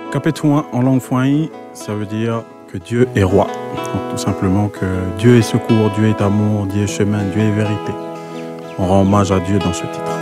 Kapetouin en langue fouaï, ça veut dire que Dieu est roi. Donc, tout simplement que Dieu est secours, Dieu est amour, Dieu est chemin, Dieu est vérité. On rend hommage à Dieu dans ce titre.